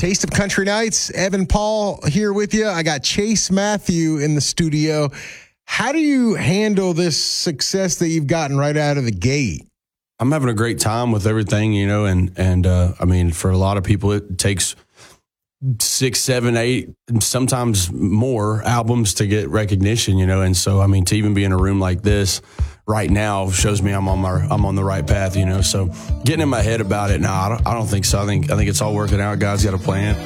Taste of Country Nights. Evan Paul here with you. I got Chase Matthew in the studio. How do you handle this success that you've gotten right out of the gate? I'm having a great time with everything, you know, and I mean, for a lot of people, it takes 6, 7, 8, and sometimes more albums to get recognition, you know. And so, I mean, to even be in a room like this right now shows me I'm on the right path, you know. So getting in my head about it, no, I don't think so. I think it's all working out. God's got a plan.